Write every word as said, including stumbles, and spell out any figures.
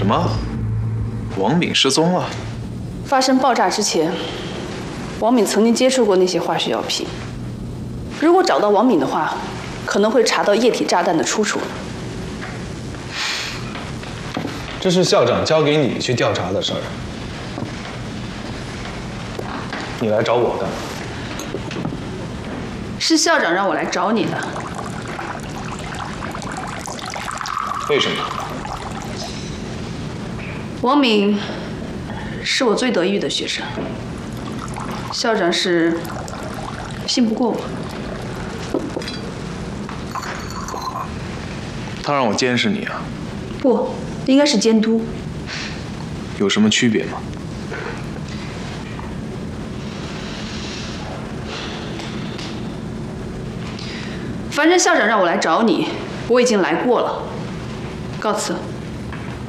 什么？王敏失踪了？ 发生爆炸之前，王敏曾经接触过那些化学药品。如果找到王敏的话，可能会查到液体炸弹的出处。 这是校长交给你去调查的事儿，你来找我干嘛？ 是校长让我来找你的。 为什么？ 王敏是我最得意的学生，校长是信不过我。 他让我监视你啊？ 不，应该是监督。 有什么区别吗？ 反正校长让我来找你，我已经来过了。告辞。